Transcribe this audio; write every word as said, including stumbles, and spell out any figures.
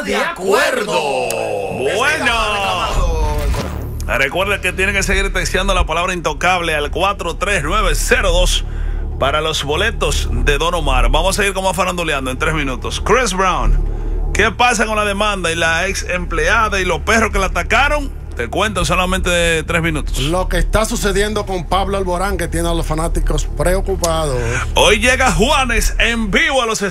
de acuerdo. Bueno. Recuerda que tienen que seguir texteando la palabra intocable al cuatro tres nueve cero dos para los boletos de Don Omar. Vamos a seguir como faranduleando en tres minutos. Chris Brown, ¿qué pasa con la demanda y la ex empleada y los perros que la atacaron? Te cuento en solamente de tres minutos. Lo que está sucediendo con Pablo Alborán, que tiene a los fanáticos preocupados. Hoy llega Juanes en vivo a los estudios.